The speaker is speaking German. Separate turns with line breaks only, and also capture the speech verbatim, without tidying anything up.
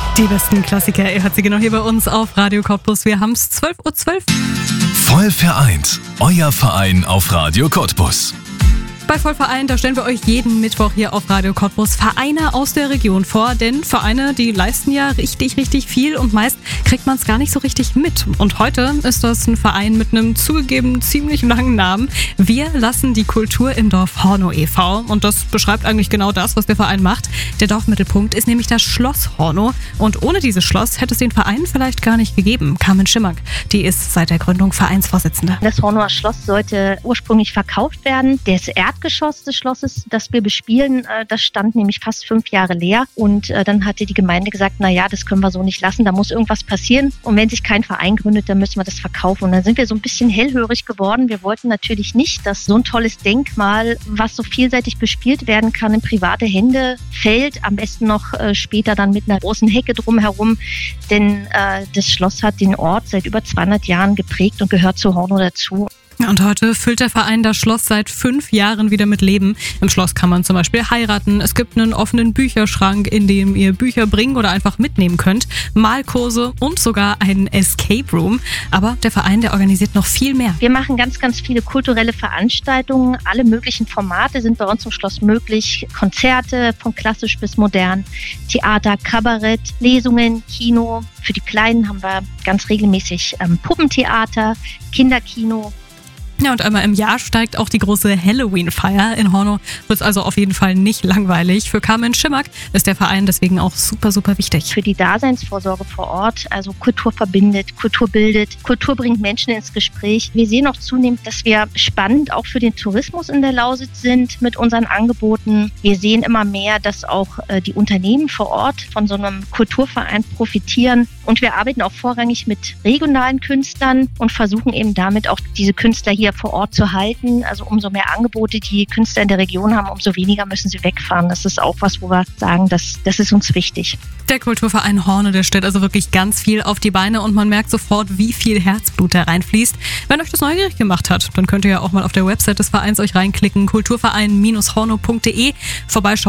Die besten Klassiker, ihr hört sie genau hier bei uns auf Radio Cottbus. Wir haben es zwölf Uhr zwölf.
Voll vereint, euer Verein auf Radio Cottbus.
Bei Vollverein, da stellen wir euch jeden Mittwoch hier auf Radio Cottbus Vereine aus der Region vor, denn Vereine, die leisten ja richtig, richtig viel und meist kriegt man es gar nicht so richtig mit. Und heute ist das ein Verein mit einem zugegeben ziemlich langen Namen. Wir lassen die Kultur im Dorf Hornow e V und das beschreibt eigentlich genau das, was der Verein macht. Der Dorfmittelpunkt ist nämlich das Schloss Hornow und ohne dieses Schloss hätte es den Verein vielleicht gar nicht gegeben. Carmen Schimmack, die ist seit der Gründung Vereinsvorsitzende.
Das Hornower Schloss sollte ursprünglich verkauft werden. Das Erdgeschoss des Schlosses, das wir bespielen, das stand nämlich fast fünf Jahre leer. Und dann hatte die Gemeinde gesagt, na ja, das können wir so nicht lassen, da muss irgendwas passieren. Und wenn sich kein Verein gründet, dann müssen wir das verkaufen. Und dann sind wir so ein bisschen hellhörig geworden. Wir wollten natürlich nicht, dass so ein tolles Denkmal, was so vielseitig bespielt werden kann, in private Hände fällt. Am besten noch später dann mit einer großen Hecke drumherum. Denn äh, das Schloss hat den Ort seit über zweihundert Jahren geprägt und gehört zu Hornow dazu.
Und heute füllt der Verein das Schloss seit fünf Jahren wieder mit Leben. Im Schloss kann man zum Beispiel heiraten. Es gibt einen offenen Bücherschrank, in dem ihr Bücher bringen oder einfach mitnehmen könnt. Malkurse und sogar einen Escape Room. Aber der Verein, der organisiert noch viel mehr.
Wir machen ganz, ganz viele kulturelle Veranstaltungen. Alle möglichen Formate sind bei uns im Schloss möglich. Konzerte von klassisch bis modern, Theater, Kabarett, Lesungen, Kino. Für die Kleinen haben wir ganz regelmäßig ähm, Puppentheater, Kinderkino.
Ja, und einmal im Jahr steigt auch die große Halloween-Feier. In Hornow wird es also auf jeden Fall nicht langweilig. Für Carmen Schimmack ist der Verein deswegen auch super, super wichtig.
Für die Daseinsvorsorge vor Ort, also Kultur verbindet, Kultur bildet, Kultur bringt Menschen ins Gespräch. Wir sehen auch zunehmend, dass wir spannend auch für den Tourismus in der Lausitz sind mit unseren Angeboten. Wir sehen immer mehr, dass auch äh, die Unternehmen vor Ort von so einem Kulturverein profitieren. Und wir arbeiten auch vorrangig mit regionalen Künstlern und versuchen eben damit auch diese Künstler hier vor Ort zu halten. Also umso mehr Angebote die Künstler in der Region haben, umso weniger müssen sie wegfahren. Das ist auch was, wo wir sagen, das, das ist uns wichtig.
Der Kulturverein Hornow, der stellt also wirklich ganz viel auf die Beine und man merkt sofort, wie viel Herzblut da reinfließt. Wenn euch das neugierig gemacht hat, dann könnt ihr ja auch mal auf der Website des Vereins euch reinklicken, kulturverein Bindestrich hornow punkt de, vorbeischauen.